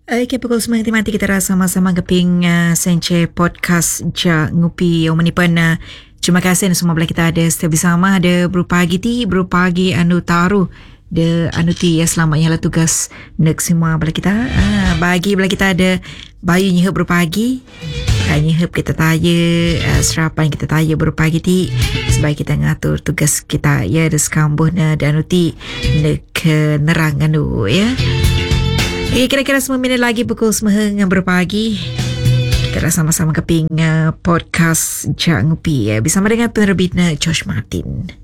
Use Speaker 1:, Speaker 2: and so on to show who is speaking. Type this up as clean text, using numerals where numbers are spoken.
Speaker 1: Okay, pukul 9 mati kita rasa sama-sama keping sence podcast ja ngupi yang menipan. Terima kasih semua belah kita ada setiap bersama ada berpagi anu taruh de anu ti ya selamat nyala tugas nek semua belah kita. Bagi belah kita ada bayu nyehep berpagi. Nyehep kita tanya serapan kita tanya berpagi ti sebab kita ngatur tugas kita ya ada sekambuh na dan anu ti nek nerang anu ya. Kira-kira 9 minit lagi pukul 9 berpagi. Kita dah sama-sama keping podcast Jak Ngupi ya. Bersama dengan penerbitnya Josh Martin.